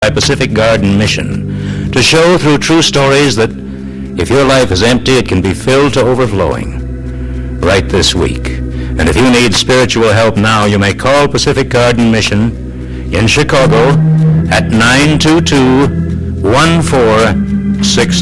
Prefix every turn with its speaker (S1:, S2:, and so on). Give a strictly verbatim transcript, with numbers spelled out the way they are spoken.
S1: by Pacific Garden Mission to show through true stories that if your life is empty, it can be filled to overflowing. Right this week. And if you need spiritual help now, you may call Pacific Garden Mission in Chicago at nine two two, one four six